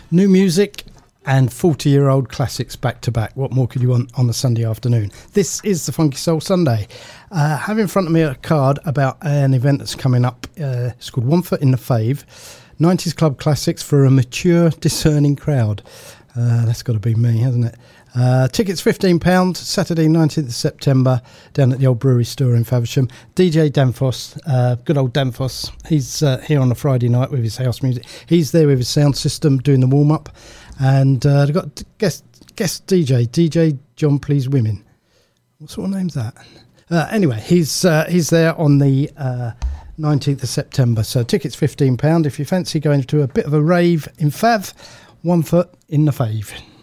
New music and 40-year-old classics back to back. What more could you want on a Sunday afternoon? This is the Funky Soul Sunday. I have in front of me a card about an event that's coming up. It's called One Foot in the Fave. 90s Club Classics for a mature, discerning crowd. That's got to be me, hasn't it? Tickets £15, Saturday 19th of September, down at the Old Brewery Store in Faversham. DJ Danfoss, good old Danfoss, he's here on a Friday night with his house music. He's there with his sound system doing the warm-up. And they've got guest DJ John Please Women. What sort of name's that? Anyway, he's there on the 19th of September. So tickets £15. If you fancy going to a bit of a rave in Fav, 1 foot in the Fave.